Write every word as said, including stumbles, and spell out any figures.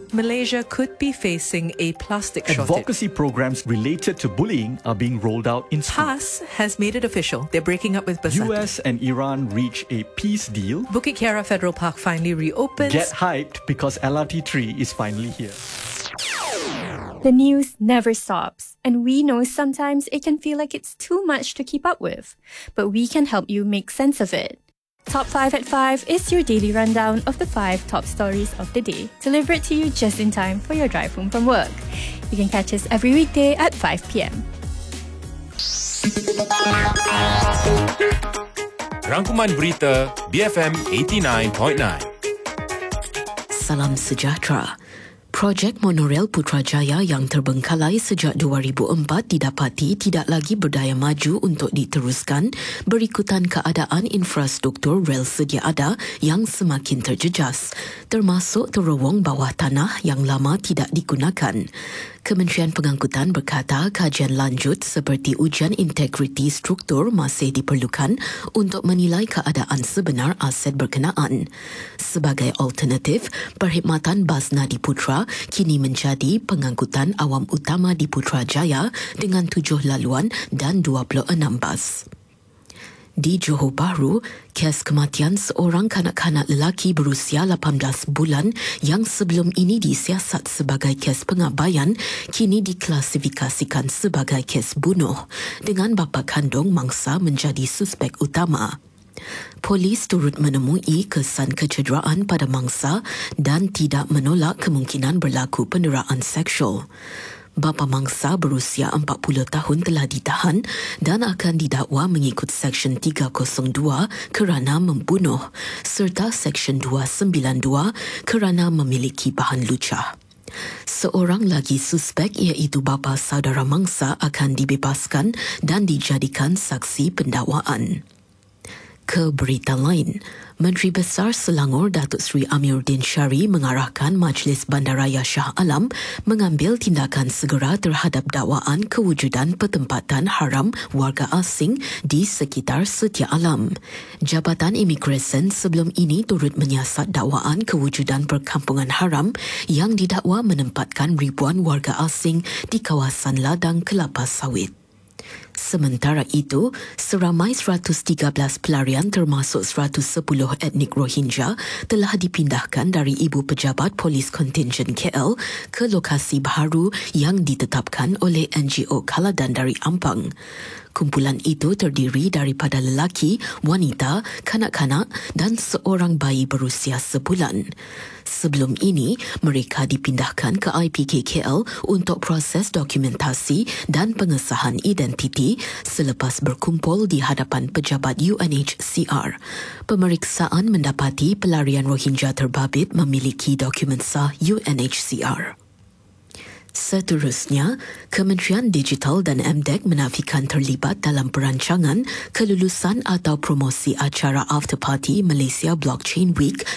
Malaysia could be facing a plastic shortage. Advocacy programs related to bullying are being rolled out in schools. P A S has made it official. They're breaking up with Bersatu. U S and Iran reach a peace deal. Bukit Kiara Federal Park finally reopens. Get hyped because L R T three is finally here. The news never stops, and we know sometimes it can feel like it's too much to keep up with. But we can help you make sense of it. Top five at five is your daily rundown of the five top stories of the day, delivered to you just in time for your drive home from work. You can catch us every weekday at five p.m. Rangkuman Berita B F M eighty-nine point nine. Salam sejahtera. Projek monorail Putrajaya yang terbengkalai sejak dua ribu empat didapati tidak lagi berdaya maju untuk diteruskan berikutan keadaan infrastruktur rel sedia ada yang semakin terjejas, termasuk terowong bawah tanah yang lama tidak digunakan. Kementerian Pengangkutan berkata kajian lanjut seperti ujian integriti struktur masih diperlukan untuk menilai keadaan sebenar aset berkenaan. Sebagai alternatif, perkhidmatan bas Nadi Putra kini menjadi pengangkutan awam utama di Putrajaya dengan tujuh laluan dan dua puluh enam bas. Di Johor Bahru, kes kematian seorang kanak-kanak lelaki berusia lapan belas bulan yang sebelum ini disiasat sebagai kes pengabaian kini diklasifikasikan sebagai kes bunuh dengan bapa kandung mangsa menjadi suspek utama. Polis turut menemui kesan kecederaan pada mangsa dan tidak menolak kemungkinan berlaku penderaan seksual. Bapa mangsa berusia empat puluh tahun telah ditahan dan akan didakwa mengikut Seksyen tiga kosong dua kerana membunuh serta Seksyen dua sembilan dua kerana memiliki bahan lucah. Seorang lagi suspek iaitu bapa saudara mangsa akan dibebaskan dan dijadikan saksi pendakwaan. Ke berita lain, Menteri Besar Selangor Datuk Seri Amiruddin Syari mengarahkan Majlis Bandaraya Shah Alam mengambil tindakan segera terhadap dakwaan kewujudan pertempatan haram warga asing di sekitar Setia Alam. Jabatan Imigresen sebelum ini turut menyiasat dakwaan kewujudan perkampungan haram yang didakwa menempatkan ribuan warga asing di kawasan ladang kelapa sawit. Sementara itu, seramai seratus tiga belas pelarian termasuk seratus sepuluh etnik Rohingya telah dipindahkan dari Ibu Pejabat Polis Kontingen K L ke lokasi baru yang ditetapkan oleh N G O Kaladan dari Ampang. Kumpulan itu terdiri daripada lelaki, wanita, kanak-kanak dan seorang bayi berusia sebulan. Sebelum ini, mereka dipindahkan ke I P K K L untuk proses dokumentasi dan pengesahan identiti selepas berkumpul di hadapan pejabat U N H C R. Pemeriksaan mendapati pelarian Rohingya terbabit memiliki dokumen sah U N H C R. Seterusnya, Kementerian Digital dan M D E C menafikan terlibat dalam perancangan kelulusan atau promosi acara After Party Malaysia Blockchain Week